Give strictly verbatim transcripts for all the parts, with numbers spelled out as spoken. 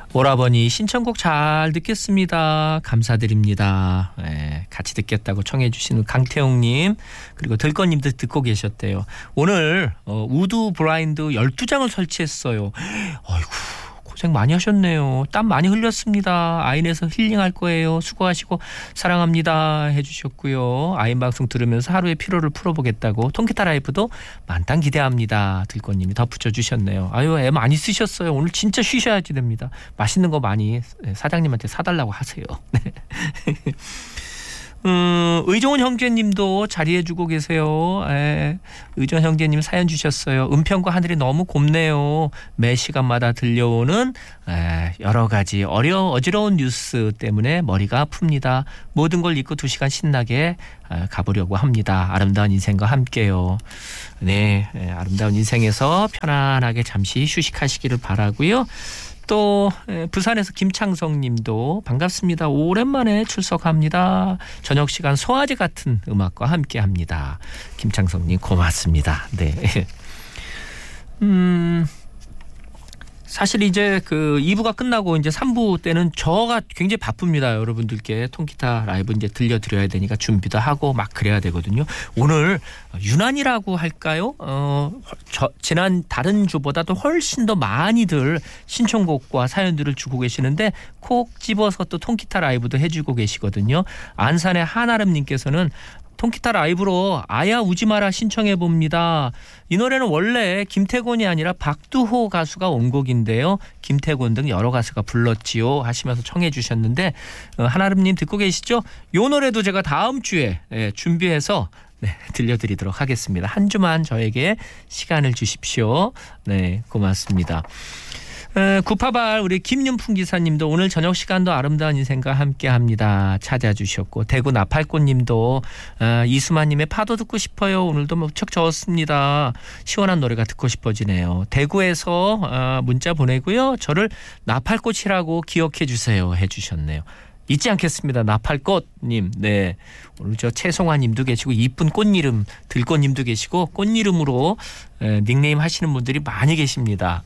오라버니 신청곡 잘 듣겠습니다. 감사드립니다. 네, 같이 듣겠다고 청해 주시는 강태용님 그리고 들꺼님도 듣고 계셨대요. 오늘 어, 우드 블라인드 열두 장을 설치했어요. 아이고 고생 많이 하셨네요. 땀 많이 흘렸습니다. 아인에서 힐링할 거예요. 수고하시고 사랑합니다 해주셨고요. 아인 방송 들으면서 하루의 피로를 풀어보겠다고 통기타 라이브도 만땅 기대합니다. 들꽃님이 덧붙여 주셨네요. 아유 애 많이 쓰셨어요. 오늘 진짜 쉬셔야지 됩니다. 맛있는 거 많이 사장님한테 사달라고 하세요. 음, 의종훈 형제님도 자리해주고 계세요. 에, 의종훈 형제님 사연 주셨어요. 은평과 하늘이 너무 곱네요. 매 시간마다 들려오는 에, 여러 가지 어려 어지러운 뉴스 때문에 머리가 아픕니다. 모든 걸 잊고 두 시간 신나게 에, 가보려고 합니다. 아름다운 인생과 함께요. 네, 에, 아름다운 인생에서 편안하게 잠시 휴식하시기를 바라고요. 또 부산에서 김창성 님도 반갑습니다. 오랜만에 출석합니다. 저녁 시간 소화제 같은 음악과 함께합니다. 김창성 님 고맙습니다. 네. 음. 사실 이제 그 이 부가 끝나고 이제 삼 부 때는 저가 굉장히 바쁩니다. 여러분들께 통기타 라이브 이제 들려드려야 되니까 준비도 하고 막 그래야 되거든요. 오늘 유난이라고 할까요? 어, 저, 지난 다른 주보다도 훨씬 더 많이들 신청곡과 사연들을 주고 계시는데 콕 집어서 또 통기타 라이브도 해주고 계시거든요. 안산의 한아름님께서는 통기타 라이브로 아야 우지 마라 신청해 봅니다. 이 노래는 원래 김태곤이 아니라 박두호 가수가 원곡인데요. 김태곤 등 여러 가수가 불렀지요 하시면서 청해 주셨는데 어, 한아름님 듣고 계시죠? 이 노래도 제가 다음 주에 예, 준비해서 네, 들려드리도록 하겠습니다. 한 주만 저에게 시간을 주십시오. 네, 고맙습니다. 구파발 우리 김윤풍 기사님도 오늘 저녁 시간도 아름다운 인생과 함께합니다. 찾아주셨고 대구 나팔꽃님도 이수만님의 파도 듣고 싶어요. 오늘도 무척 좋습니다. 시원한 노래가 듣고 싶어지네요. 대구에서 문자 보내고요. 저를 나팔꽃이라고 기억해 주세요 해주셨네요. 잊지 않겠습니다. 나팔꽃님. 네. 오늘 저 최송화님도 계시고 이쁜 꽃이름 들꽃님도 계시고 꽃이름으로 닉네임 하시는 분들이 많이 계십니다.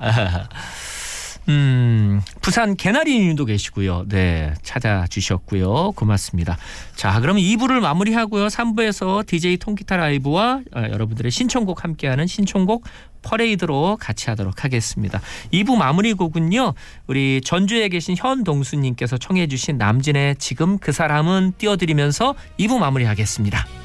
음, 부산 개나리님도 계시고요. 네, 찾아주셨고요. 고맙습니다. 자, 그러면 이 부를 마무리하고요. 삼 부에서 디제이 통기타 라이브와 어, 여러분들의 신청곡 함께하는 신청곡 퍼레이드로 같이 하도록 하겠습니다. 이 부 마무리 곡은요. 우리 전주에 계신 현동수님께서 청해 주신 남진의 지금 그 사람은 띄워드리면서 이 부 마무리하겠습니다.